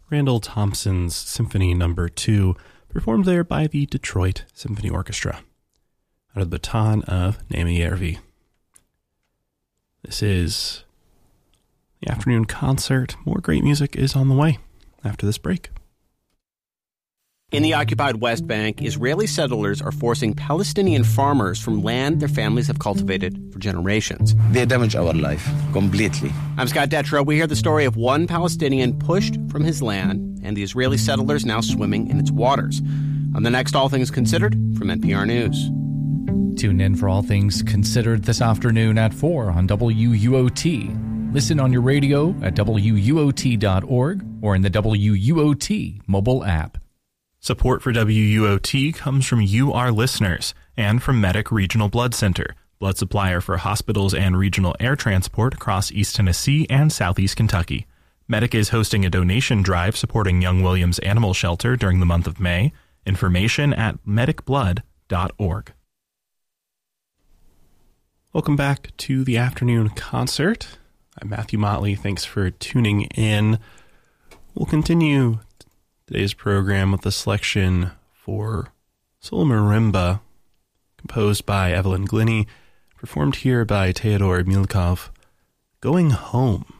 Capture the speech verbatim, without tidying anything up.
Randall Thompson's Symphony Number two, performed there by the Detroit Symphony Orchestra, under the baton of Naomi Järvi. This is the afternoon concert. More great music is on the way after this break. In the occupied West Bank, Israeli settlers are forcing Palestinian farmers from land their families have cultivated for generations. They damage our life completely. I'm Scott Detrow. We hear the story of one Palestinian pushed from his land and the Israeli settlers now swimming in its waters. On the next All Things Considered from N P R News. Tune in for All Things Considered this afternoon at four on W U O T. Listen on your radio at W U O T dot org or in the W U O T mobile app. Support for W U O T comes from you, our listeners, and from Medic Regional Blood Center, blood supplier for hospitals and regional air transport across East Tennessee and Southeast Kentucky. Medic is hosting a donation drive supporting Young Williams Animal Shelter during the month of May. Information at medic blood dot org. Welcome back to the afternoon concert. I'm Matthew Motley. Thanks for tuning in. We'll continue today's program with a selection for Solo Marimba, composed by Evelyn Glennie, performed here by Theodor Milkov, Going Home.